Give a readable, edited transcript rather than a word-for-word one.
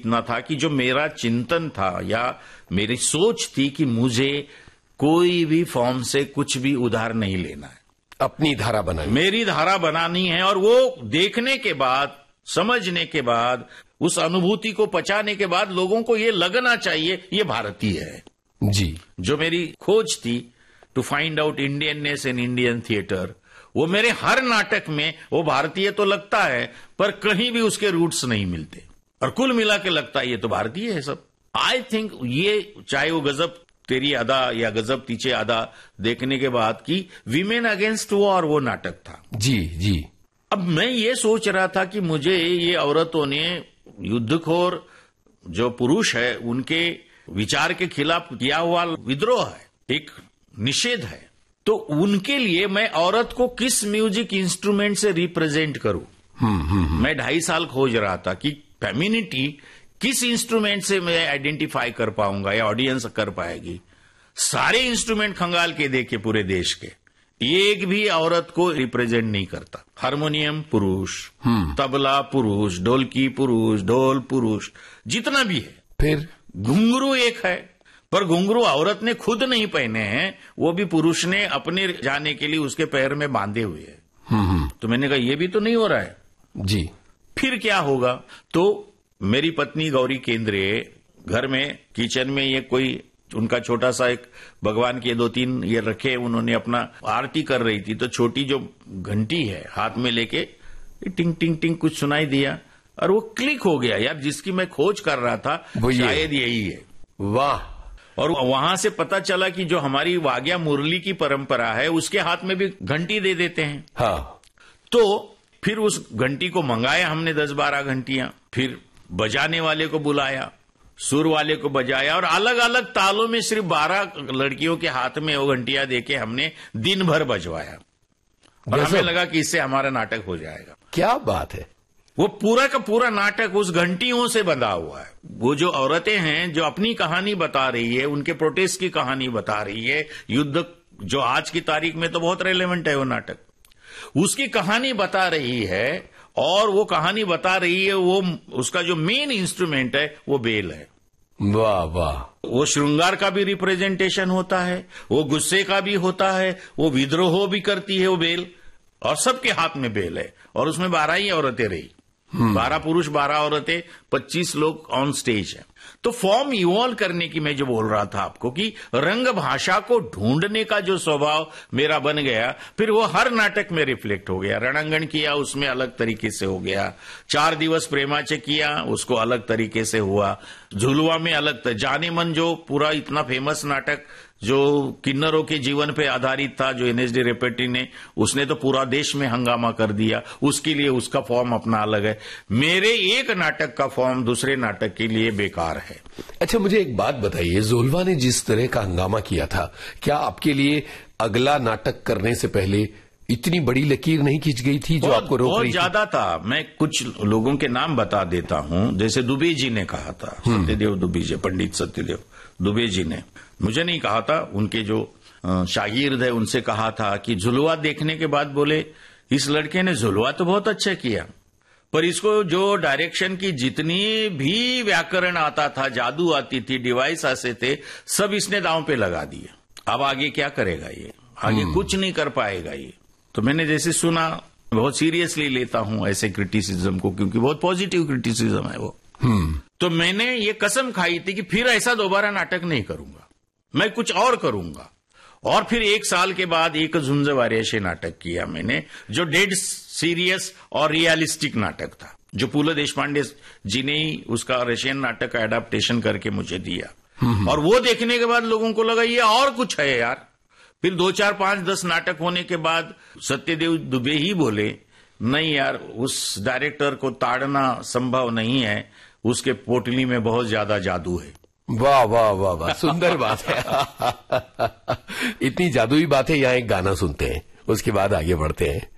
इतना था कि जो मेरा चिंतन था या मेरी सोच थी कि मुझे कोई भी फॉर्म से कुछ भी उधार नहीं लेना है, अपनी धारा बनानी, मेरी धारा बनानी है। और वो देखने के बाद, समझने के बाद, उस अनुभूति को पचाने के बाद लोगों को ये लगना चाहिए ये भारतीय है जी। जो मेरी खोज थी to find out Indianness in Indian theatre, वो मेरे हर नाटक में वो भारतीय तो लगता है पर कहीं भी उसके रूट्स नहीं मिलते, और कुल मिला के लगता है ये तो भारतीय है सब। आई थिंक ये, चाहे वो गजब तेरी अदा या गजब तीछे अदा देखने के बाद की वीमेन अगेंस्ट वॉर वो नाटक था जी जी। अब मैं ये सोच रहा था कि मुझे ये औरतों ने युद्धखोर जो पुरुष है उनके विचार के खिलाफ किया हुआ विद्रोह है, एक निषेध है, तो उनके लिए मैं औरत को किस म्यूजिक इंस्ट्रूमेंट से रिप्रेजेंट करूं। मैं 2.5 साल खोज रहा था कि फेमिनिटी किस इंस्ट्रूमेंट से मैं आइडेंटिफाई कर पाऊंगा या ऑडियंस कर पाएगी। सारे इंस्ट्रूमेंट खंगाल के देखे पूरे देश के, एक भी औरत को रिप्रेजेंट नहीं करता। हारमोनियम पुरुष, तबला पुरुष, ढोलकी पुरुष, ढोल पुरुष, जितना भी है। फिर घुंघरू एक है, पर घुंघरू औरत ने खुद नहीं पहने हैं, वो भी पुरुष ने अपने जाने के लिए उसके पैर में बांधे हुए है। तो मैंने कहा ये भी तो नहीं हो रहा है जी, फिर क्या होगा। तो मेरी पत्नी गौरी केंद्रे घर में किचन में ये कोई उनका छोटा सा एक भगवान के 2-3 ये रखे, उन्होंने अपना आरती कर रही थी, तो छोटी जो घंटी है हाथ में लेके टिंग टिंग टिंग कुछ सुनाई दिया और वो क्लिक हो गया, यार जिसकी मैं खोज कर रहा था शायद यही है। वाह। और वहां से पता चला कि जो हमारी वाग्या मुरली की परंपरा है उसके हाथ में भी घंटी दे देते हैं। हाँ। तो फिर उस घंटी को मंगाया हमने 10-12 घंटियां, फिर बजाने वाले को बुलाया, सुर वाले को बजाया, और अलग अलग तालों में सिर्फ 12 लड़कियों के हाथ में वो घंटियां देके हमने दिन भर बजवाया, और हमें लगा कि इससे हमारा नाटक हो जाएगा। क्या बात है। वो पूरा का पूरा नाटक उस घंटियों से बंधा हुआ है। वो जो औरतें हैं जो अपनी कहानी बता रही है, उनके प्रोटेस्ट की कहानी बता रही है, युद्ध जो आज की तारीख में तो बहुत रेलेवेंट है वो नाटक, उसकी कहानी बता रही है, और वो कहानी बता रही है, वो उसका जो मेन इंस्ट्रूमेंट है वो बेल है। वाह वाह। वो श्रृंगार का भी रिप्रेजेंटेशन होता है, वो गुस्से का भी होता है, वो विद्रोह भी करती है वो बेल, और सबके हाथ में बेल है, और उसमें 12 ही औरतें रही, 12 पुरुष 12 औरतें, 25 लोग ऑन स्टेज है। तो फॉर्म इवॉल्व करने की मैं जो बोल रहा था आपको कि रंग भाषा को ढूंढने का जो स्वभाव मेरा बन गया, फिर वो हर नाटक में रिफ्लेक्ट हो गया। रणंगण किया उसमें अलग तरीके से हो गया, 4 दिवस प्रेमाचे किया उसको अलग तरीके से हुआ, झुलवा में अलग, जाने मन जो पूरा इतना फेमस नाटक जो किन्नरों के जीवन पे आधारित था, जो NSD रेपेटी ने, उसने तो पूरा देश में हंगामा कर दिया, उसके लिए उसका फॉर्म अपना अलग है। मेरे एक नाटक का फॉर्म दूसरे नाटक के लिए बेकार है। अच्छा, मुझे एक बात बताइए, ज़ोलवा ने जिस तरह का हंगामा किया था, क्या आपके लिए अगला नाटक करने से पहले इतनी बड़ी लकीर नहीं खींच गई थी जो आपको रोक रही थी? बहुत ज्यादा था। मैं कुछ लोगों के नाम बता देता हूं, जैसे दुबे जी ने कहा था, सत्यदेव दुबे जी, पंडित सत्यदेव दुबे जी ने मुझे नहीं कहा था, उनके जो शागिर्द है उनसे कहा था कि झुलवा देखने के बाद बोले इस लड़के ने झुलवा तो बहुत अच्छा किया, पर इसको जो डायरेक्शन की जितनी भी व्याकरण आता था, जादू आती थी, डिवाइस आते थे, सब इसने दांव पे लगा दिए। अब आगे क्या करेगा ये, आगे कुछ नहीं कर पाएगा ये। तो मैंने जैसे सुना, बहुत सीरियसली लेता हूं ऐसे क्रिटिसिज्म को, क्योंकि बहुत पॉजिटिव क्रिटिसिज्म है वो। तो मैंने ये कसम खाई थी कि फिर ऐसा दोबारा नाटक नहीं करूंगा, मैं कुछ और करूंगा। और फिर 1 साल के बाद एक झुंझ वार्याशी नाटक किया मैंने, जो डेड सीरियस और रियलिस्टिक नाटक था, जो पुल देशपांडे जी ने ही उसका रशियन नाटक का एडाप्टेशन करके मुझे दिया। और वो देखने के बाद लोगों को लगा ये और कुछ है यार। फिर 2, 4, 5, 10 नाटक होने के बाद सत्यदेव दुबे ही बोले नहीं यार, उस डायरेक्टर को ताड़ना संभव नहीं है, उसके पोटली में बहुत ज्यादा जादू है। वाह वाह वाह वाह, सुंदर बात है। इतनी जादुई बात है। यहाँ एक गाना सुनते हैं, उसके बाद आगे बढ़ते हैं।